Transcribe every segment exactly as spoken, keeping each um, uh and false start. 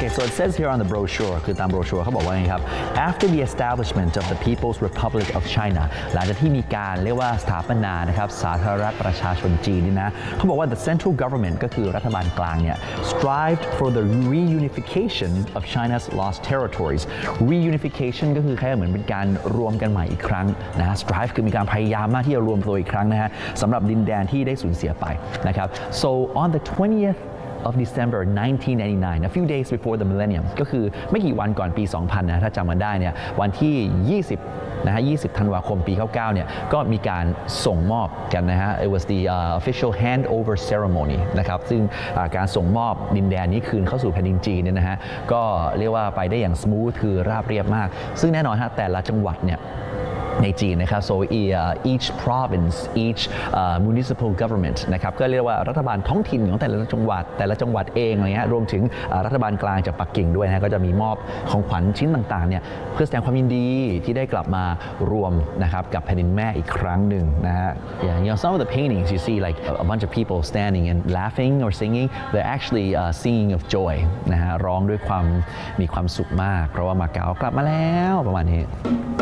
so it says here on the brochure คือตาม brochure เขาบอกว่าไงครับ after the establishment of the People's Republic of China หลังจากที่มีการเรียกว่าสถาปนานะครับสาธารณรัฐประชาชนจีนนี่นะเขาบอกว่า the central government ก็คือรัฐบาลกลางเนี่ย strived for the reunification of China's lost territories reunification ก็คือแค่เหมือนเป็นการรวมกันใหม่อีกครั้งนะ strive คือมีการพยายามมากที่จะรวมตัวอีกครั้งนะฮะสำหรับดินแดนที่ได้สูญเสียไปนะครับ so on the twentieth of December nineteen ninety-nine a few days before the millennium ก็คือไม่กี่วันก่อนปี สองพัน นะถ้าจำกันได้เนี่ยวันที่ ยี่สิบ นะฮะ ยี่สิบ ธันวาคม ปี เก้าสิบเก้า เนี่ยก็มีการส่งมอบกันนะฮะ it was the uh, official handover ceremony นะครับซึ่งการส่งมอบดินแดนนี้คืนเข้าสู่แผ่นดินจีนเนี่ยนะฮะก็เรียกว่าไปได้อย่าง smooth คือราบเรียบมากซึ่งแน่นอนฮะแต่ละจังหวัดเนี่ยในจีนนะครับ so each province each uh, municipal government นะครับก็เรียกว่ารัฐบาลท้องถิ่นของแต่ละจังหวัดแต่ละจังหวัดเองอะไรเงี้ยรวมถึงรัฐบาลกลางจากปักกิ่งด้วยนะก็จะมีมอบของขวัญชิ้นต่างๆเนี่ยเพื่อแสดงความยินดีที่ได้กลับมารวมนะครับกับแผ่นดินแม่อีกครั้งหนึ่งนะฮะ yeah you know some of the paintings you see like a bunch of people standing and laughing or singing they're actually uh, singing of joy นะฮะร้องด้วยความมีความสุขมากเพราะว่ามาเก๊ากลับมาแล้วประมาณนี้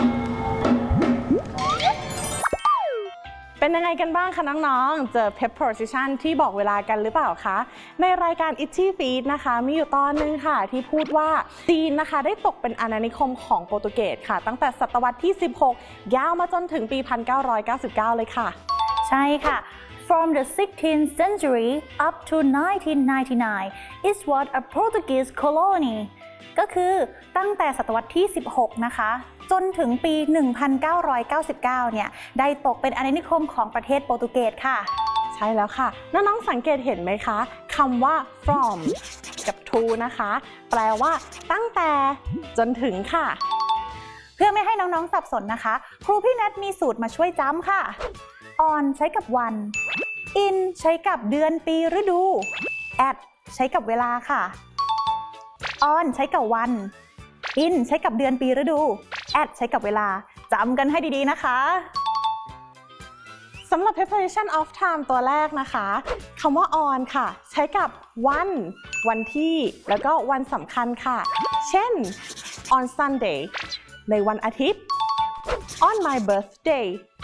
เป็นยังไงกันบ้างคะน้องๆเจอ Pep Precision ที่บอกเวลากันหรือเปล่าคะในรายการ Itchy Feet นะคะมีอยู่ตอนนึงค่ะที่พูดว่าจีนนะคะได้ตกเป็นอาณานิคมของโปรตุเกสค่ะตั้งแต่ศตวรรษที่สิบหกยาวมาจนถึงปี หนึ่งพันเก้าร้อยเก้าสิบเก้า เลยค่ะใช่ค่ะ From the sixteenth century up to nineteen ninety-nine it was a Portuguese colony ก็คือตั้งแต่ศตวรรษที่สิบหกนะคะจนถึงปี หนึ่งพันเก้าร้อยเก้าสิบเก้า เนี่ยได้ตกเป็นอาณานิคมของประเทศโปรตุเกสค่ะใช่แล้วค่ะน้องๆสังเกตเห็นไหมคะคำว่า from กับ to นะคะแปลว่าตั้งแต่จนถึงค่ะเพื่อไม่ให้น้องๆสับสนนะคะครูพี่แนทมีสูตรมาช่วยจำค่ะ on ใช้กับวัน in ใช้กับเดือนปีฤดู at ใช้กับเวลาค่ะ on ใช้กับวัน in ใช้กับเดือนปีฤดู at ใช้กับเวลาจำกันให้ดีๆนะคะสำหรับ preparation of time ตัวแรกนะคะคำว่า on ค่ะใช้กับวันวันที่แล้วก็วันสำคัญค่ะเช่น on Sunday ในวันอาทิตย์ on my birthday